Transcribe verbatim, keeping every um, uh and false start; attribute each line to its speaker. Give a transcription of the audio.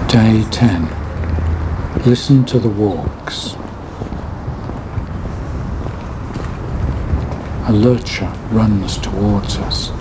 Speaker 1: Day ten. Listen to the walks. A lurcher runs towards us.